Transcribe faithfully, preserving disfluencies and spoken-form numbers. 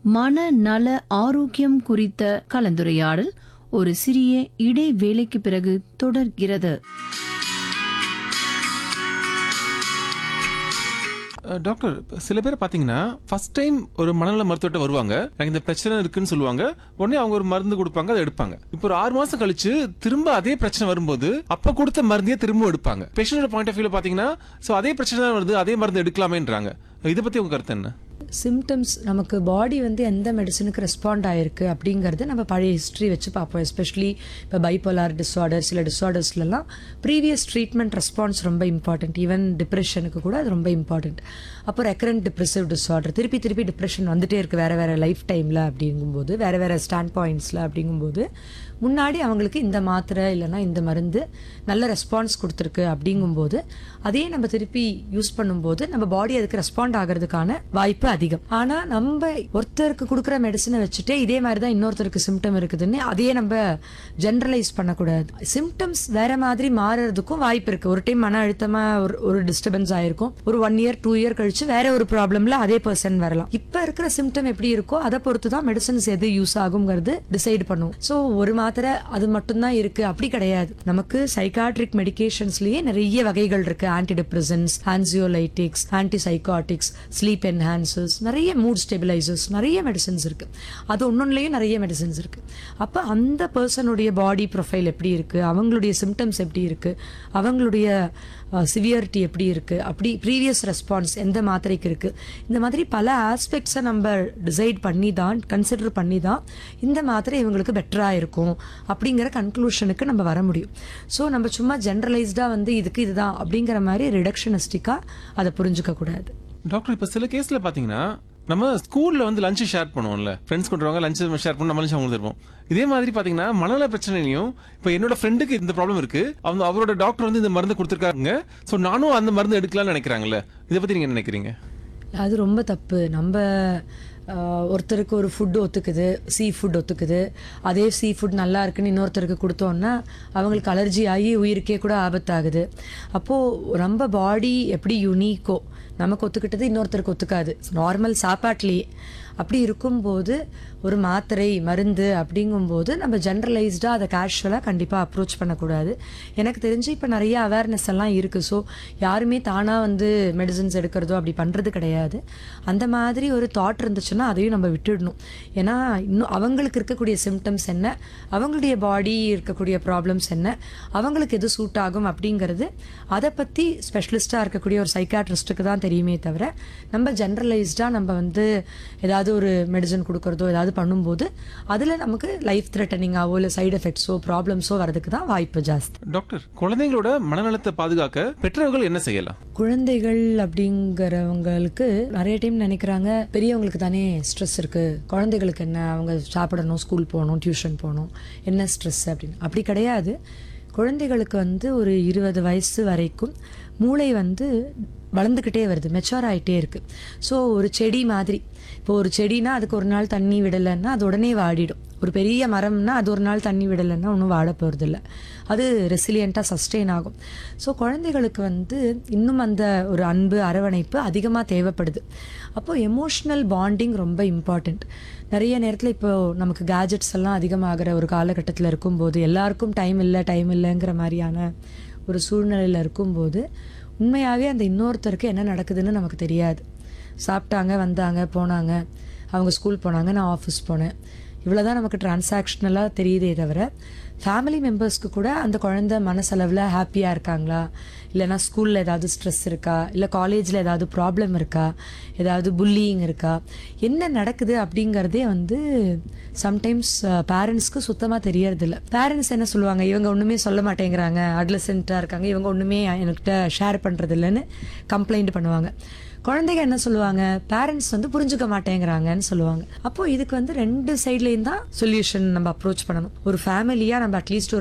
மனநல ஆரோக்கியம் குறித்த கலந்துரையாடல் ஒரு சிறிய இடைவேளைக்கு பிறகு தொடர்கிறது. டாக்டர், சில பேர் பாத்தீங்கன்னா ஃபர்ஸ்ட் டைம் ஒரு மனநல மருத்துவர்கிட்ட வருவாங்க, எனக்கு இந்த பிரச்சனை இருக்குன்னு சொல்லுவாங்க. உடனே அவங்க ஒரு மருந்து கொடுப்பாங்க, அதை எடுப்பாங்க. இப்போ ஒரு ஆறு மாசம் கழிச்சு திரும்ப அதே பிரச்சனை வரும்போது அப்ப கொடுத்த மருந்தையே திரும்ப எடுப்பாங்க. பேஷண்டோட பாயிண்ட் ஆஃப் வியூல பாத்தீங்கன்னா சோ அதே பிரச்சனை தான் வருது, அதே மருந்து எடுக்கலாமேன்றாங்க. இதை பத்தி உங்க கருத்து என்ன? சிம்டம்ஸ் நமக்கு பாடி வந்து எந்த மெடிசனுக்கு ரெஸ்பாண்ட் ஆயிருக்கு அப்படிங்கிறது நம்ம பழைய ஹிஸ்ட்ரி வச்சு பார்ப்போம். எஸ்பெஷலி இப்போ பைபோலார் டிஸார்டர், சில டிஸார்டர்ஸ்லாம் ப்ரீவியஸ் ட்ரீட்மெண்ட் ரெஸ்பான்ஸ் ரொம்ப இம்பார்ட்டன்ட். ஈவன் டிப்ரெஷனுக்கு கூட அது ரொம்ப இம்பார்ட்டன்ட். அப்போ ரெக்கரண்ட் டிப்ரெசிவ் டிஸார்டர், திருப்பி திருப்பி டிப்ரெஷன் வந்துட்டே இருக்குது வேறு வேறு லைஃப் டைமில் அப்படிங்கும்போது, வேறு வேறு ஸ்டாண்ட் பாயிண்ட்ஸில் அப்படிங்கும்போது, முன்னாடி அவங்களுக்கு இந்த மாத்திரை இல்லைனா இந்த மருந்து நல்ல ரெஸ்பான்ஸ் கொடுத்துருக்கு அப்படிங்கும்போது அதே நம்ம திருப்பி யூஸ் பண்ணும்போது நம்ம பாடி அதுக்கு ரெஸ்பாண்ட் ஆகிறதுக்கான வாய்ப்பு அதிகம். ஆனா நம்ம ஒருத்தருக்கு கொடுக்குற மெடிசனை வச்சுட்டு இதே மாதிரி தான் இன்னொருத்தருக்கு சிம்டம் இருக்குதுன்னு அதையே நம்ம ஜெனரலைஸ் பண்ணக்கூடாது. சிம்டம்ஸ் வேற மாதிரி மாறுறதுக்கும் வாய்ப்பு இருக்கு. ஒரு டைம் மன அழுத்தமா ஒரு ஒரு டிஸ்டர்பன்ஸ் ஆயிருக்கும், ஒரு ஒன் இயர் டூ இயர் கழிச்சு வேற ஒரு ப்ராப்ளம்ல அதே பர்சன் வரலாம். இப்ப இருக்கிற சிம்டம் எப்படி இருக்கோ அதை பொறுத்து தான் மெடிசன்ஸ் எது யூஸ் ஆகுங்கிறது டிசைட் பண்ணுவோம். ஸோ ஒரு மாத்திரை அது மட்டும்தான் இருக்கு அப்படி கிடையாது. நமக்கு சைக்காட்ரிக் மெடிகேஷன்ஸ்லயே நிறைய வகைகள் இருக்கு. Anti depressants, ஆன்சியோலைட்டிக்ஸ், anti psychotics, sleep enhancers, நிறைய மூட் ஸ்டெபிலைசர்ஸ், நிறைய மெடிசன்ஸ் இருக்கு. அது ஒன்னொன்னுலயும் நிறைய மெடிசன்ஸ் இருக்கு. அப்ப அந்த பர்சனுடைய பாடி ப்ரொஃபைல் எப்படி இருக்கு, அவங்களுடைய சிம்டம்ஸ் எப்படி இருக்கு, அவங்களுடைய சிவியரிட்டி எப்படி இருக்கு, அப்படி ப்ரீவியஸ் ரெஸ்பான்ஸ் எந்த மாத்திரைக்கு இருக்கு, இந்த மாதிரி பல ஆஸ்பெக்ட்ஸை நம்ம டிசைட் பண்ணி தான் கன்சிடர் பண்ணி தான் இந்த மாத்திரை இவங்களுக்கு பெட்டரா இருக்கும் அப்படிங்கிற கன்க்ளூஷனுக்கு நம்ம வர முடியும். ஸோ நம்ம சும்மா ஜெனரலைஸ்டா வந்து இதுக்கு இதுதான் அப்படிங்கிற மாதிரி ரிடக்ஷனிஸ்டிக்கா அதை புரிஞ்சுக்க கூடாது. டாக்டர், இப்ப சில கேஸ்ல பாத்தீங்கன்னா நம்ம ஸ்கூல்ல வந்து லஞ்ச் ஷேர் பண்ணுவோம்ல, ஃப்ரெண்ட்ஸ் கொண்டு வாங்க லஞ்ச் ஷேர் பண்ணி நம்ம லஞ்ச் அவங்க தருவோம். இதே மாதிரி பாத்தீங்கன்னா மனநல பிரச்சனையும் இப்ப என்னோட ஃப்ரெண்டுக்கு இந்த ப்ராப்ளம் இருக்கு, அவங்க அவரோட டாக்டர் வந்து இந்த மருந்து கொடுத்துருக்காங்க, சோ நானும் அந்த மருந்து எடுக்கலாம்னு நினைக்கிறாங்கல்ல, இதை பத்தி நீங்க என்ன நினைக்கிறீங்க? அது ரொம்ப தப்பு. நம்ம ஒருத்தருக்கு ஒரு ஃபுட் ஒத்துக்குது, சீ ஃபுட் ஒத்துக்குது, அதே சீ ஃபுட் நல்லா இருக்குன்னு இன்னொருத்தருக்கு கொடுத்தோன்னா அவங்களுக்கு அலர்ஜி ஆகி உயிருக்கே கூட ஆபத்தாகுது. அப்போது நம்ம பாடி எப்படி யூனிக்கோ நமக்கு ஒத்துக்கிட்டது இன்னொருத்தருக்கு ஒத்துக்காது நார்மல் சாப்பாட்லேயே. அப்படி இருக்கும்போது ஒரு மாத்திரை மருந்து அப்படிங்கும்போது நம்ம ஜென்ரலைஸ்டாக அதை கேஷுவலாக கண்டிப்பாக அப்ரோச் பண்ணக்கூடாது. எனக்கு தெரிஞ்சு இப்போ நிறைய அவேர்னஸ் எல்லாம் இருக்குது. ஸோ யாருமே தானாக வந்து மெடிசன்ஸ் எடுக்கிறதோ அப்படி பண்ணுறது கிடையாது. அந்த மாதிரி ஒரு தாட் இருந்துச்சுன்னா அதையும் நம்ம விட்டுடணும். ஏன்னா இன்னும் அவங்களுக்கு இருக்கக்கூடிய சிம்டம்ஸ் என்ன, அவங்களுடைய பாடி இருக்கக்கூடிய ப்ராப்ளம்ஸ் என்ன, அவங்களுக்கு எது சூட் ஆகும் அப்படிங்கிறது அதை பற்றி ஸ்பெஷலிஸ்டாக இருக்கக்கூடிய ஒரு சைக்காட்ரிஸ்ட்டுக்கு தான் தெரியுமே தவிர நம்ம ஜென்ரலைஸ்டாக நம்ம வந்து ஏதாவது ஒரு மெடிசன் கொடுக்கறதோ ஏதாவது பண்ணும்போது அதுல நமக்கு லைஃப் த்ரெட்டனிங்காவோ இல்லை சைடு எஃபெக்ட்ஸோ ப்ராப்ளம்ஸோ வரதுக்கு தான் வாய்ப்பு ஜாஸ்தி. டாக்டர், குழந்தைங்களோட மனநலத்தை பாதுகாக்க பெற்றோர்கள் என்ன செய்யலாம்? குழந்தைகள் அப்படிங்கிறவங்களுக்கு நிறைய டைம் நினைக்கிறாங்க பெரியவங்களுக்கு தானே ஸ்ட்ரெஸ் இருக்கு, குழந்தைகளுக்கு என்ன, அவங்க சாப்பிடணும், ஸ்கூல் போகணும், டியூஷன் போகணும், என்ன ஸ்ட்ரெஸ் அப்படின்னு. அப்படி கிடையாது. குழந்தைகளுக்கு வந்து ஒரு இருபது வயசு வரைக்கும் மூளை வந்து வளர்ந்துக்கிட்டே வருது, மெச்சூர் ஆகிட்டே இருக்குது. ஸோ ஒரு செடி மாதிரி, இப்போ ஒரு செடினா அதுக்கு ஒரு நாள் தண்ணி விடலைன்னா அது உடனே வாடிடும். ஒரு பெரிய மரம்னா அது ஒரு நாள் தண்ணி விடலைன்னா ஒன்றும் வாட போகிறது இல்லை, அது ரெசிலியண்ட்டாக சஸ்டெயின் ஆகும். ஸோ குழந்தைகளுக்கு வந்து இன்னும் அந்த ஒரு அன்பு அரவணைப்பு அதிகமாக தேவைப்படுது. அப்போது எமோஷ்னல் பாண்டிங் ரொம்ப இம்பார்ட்டண்ட். நிறைய நேரத்தில் இப்போ நமக்கு கேஜெட்ஸ் எல்லாம் அதிகமாகிற ஒரு காலகட்டத்தில் இருக்கும்போது எல்லாருக்கும் டைம் இல்லை டைம் இல்லைங்கிற மாதிரியான ஒரு சூழ்நிலையில் இருக்கும்போது உண்மையாகவே அந்த இன்னொருத்தருக்கு என்ன நடக்குதுன்னு நமக்கு தெரியாது. சாப்பிட்டாங்க, வந்தாங்க, போனாங்க, அவங்க ஸ்கூல் போனாங்க, நான் ஆஃபீஸ் போனேன், இவ்வளோதான் நமக்கு டிரான்சாக்ஷனலாக தெரியுதே தவிர ஃபேமிலி மெம்பர்ஸ்க்கு கூட அந்த குழந்தை மனசளவில் ஹாப்பியாக இருக்காங்களா, இல்லைனா ஸ்கூலில் ஏதாவது ஸ்ட்ரெஸ் இருக்கா, இல்லை காலேஜில் ஏதாவது ப்ராப்ளம் இருக்கா, ஏதாவது புல்லிங் இருக்கா, என்ன நடக்குது அப்படிங்கிறதே வந்து சம்டைம்ஸ் பேரண்ட்ஸ்க்கு சுத்தமாக தெரியறதில்ல. பேரண்ட்ஸ் என்ன சொல்லுவாங்க, இவங்க ஒன்றுமே சொல்ல மாட்டேங்கிறாங்க, அட்லசென்ட்டாக இருக்காங்க, இவங்க ஒன்றுமே என்கிட்ட ஷேர் பண்ணுறதில்லன்னு கம்ப்ளைண்ட் பண்ணுவாங்க. குழந்தைங்க என்ன சொல்லுவாங்க, பேரண்ட்ஸ் வந்து புரிஞ்சுக்க மாட்டேங்கிறாங்கன்னு சொல்லுவாங்க. அப்போ இதுக்கு வந்து ரெண்டு சைட்லேயும் தான் சொல்யூஷன் நம்ம அப்ரோச் பண்ணணும். ஒரு ஃபேமிலியாக நம்ம அட்லீஸ்ட் ஒரு